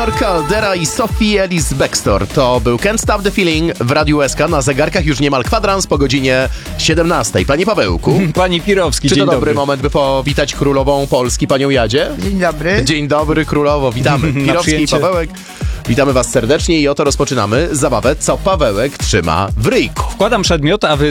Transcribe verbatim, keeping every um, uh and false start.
Junior, Caldera i Sophie Ellis Bextor. To był Can't Stop the Feeling w Radiu S K. Na zegarkach już niemal kwadrans po godzinie siedemnastej. Panie Pawełku. Pani Pirowski, Czy dzień to dobry, dobry. moment, by powitać królową Polski, panią Jadzie? Dzień dobry. Dzień dobry, królowo. Witamy. Na Pirowski i przyjęcie. Pawełek. Witamy was serdecznie i oto rozpoczynamy zabawę Co Pawełek trzyma w ryjku. Wkładam przedmiot, a wy